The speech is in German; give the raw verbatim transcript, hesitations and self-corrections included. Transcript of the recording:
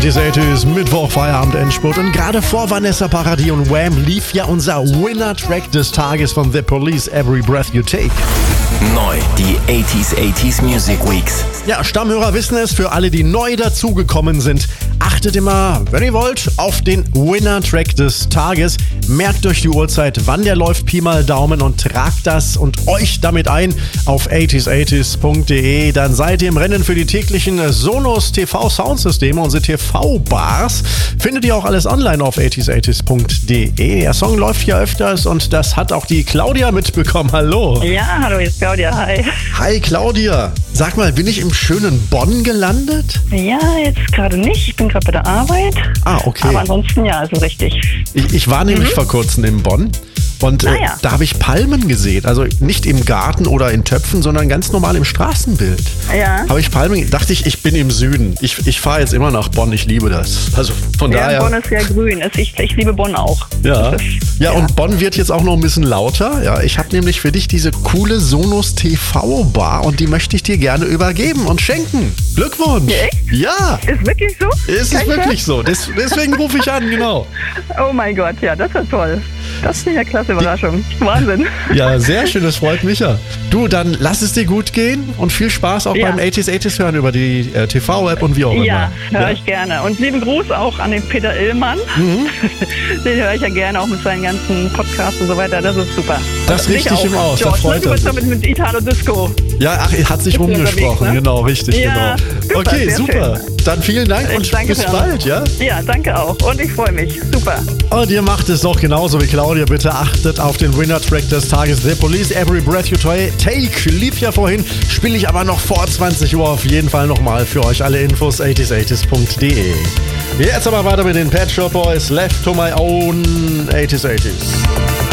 achtzig achtzig Mittwoch, Feierabend, Endspurt. Und gerade vor Vanessa Paradis und Wham lief ja unser Winner-Track des Tages von The Police, Every Breath You Take. Neu, die achtzig achtzig Music Weeks. Ja, Stammhörer wissen es, für alle, die neu dazugekommen sind, achtet immer, wenn ihr wollt, auf den Winner-Track des Tages. Merkt euch die Uhrzeit, wann der läuft, Pi mal Daumen, und tragt das und euch damit ein auf achtzig achtzig punkt de. Dann seid ihr im Rennen für die täglichen Sonos T V-Soundsysteme, unsere T V-Bars. Findet ihr auch alles online auf achtzig achtzig punkt de. Der Song läuft ja öfters und das hat auch die Claudia mitbekommen. Hallo. Ja, hallo, hier ist Claudia. Hi. Hi Claudia. Sag mal, bin ich im schönen Bonn gelandet? Ja, jetzt gerade nicht. Ich bin gerade bei der Arbeit. Ah, okay. Aber ansonsten ja, ist richtig. Ich, ich war nämlich mhm. vor kurzem in Bonn. Und äh, ah, ja. da habe ich Palmen gesehen. Also nicht im Garten oder in Töpfen, sondern ganz normal im Straßenbild. Ja. Habe ich Palmen, dachte ich, ich bin im Süden. Ich, ich fahre jetzt immer nach Bonn, ich liebe das. Also von ja, daher. Bonn ist ja grün. Ich, ich liebe Bonn auch. Ja. Ist, ja, ja, und Bonn wird jetzt auch noch ein bisschen lauter. Ja, ich habe nämlich für dich diese coole Sonos T V-Bar und die möchte ich dir gerne übergeben und schenken. Glückwunsch. Echt? Ja. Ist wirklich so? Ist es wirklich so. Des, deswegen rufe ich an, genau. Oh mein Gott, ja, das ist toll. Das ist eine klasse Überraschung. Wahnsinn. Ja, sehr schön, das freut mich ja. Du, dann lass es dir gut gehen und viel Spaß auch ja. beim achtzig achtzig hören über die äh, T V-App und wie auch immer. Ja, höre ja? ich gerne. Und lieben Gruß auch an den Peter Illmann. Mhm. Den höre ich ja gerne auch mit seinen ganzen Podcasts und so weiter. Das ist super. Das richtig auch, im Aus, George, das freut uns. Mit, mit Italo Disco. Ja, ach, hat sich rumgesprochen, ne? Genau, richtig, ja, genau. Super, okay, super. Schön. Dann vielen Dank und danke bis bald, ja? Ja, danke auch. Und ich freue mich. Super. Und ihr macht es doch genauso wie Claudia. Bitte achtet auf den Winner-Track des Tages. The Police, Every Breath You Take. Lief ja vorhin, spiele ich aber noch vor zwanzig Uhr auf jeden Fall nochmal für euch. Alle Infos achtzig achtzig punkt de. Jetzt aber weiter mit den Pet Shop Boys. Left to my own achtzig achtzig.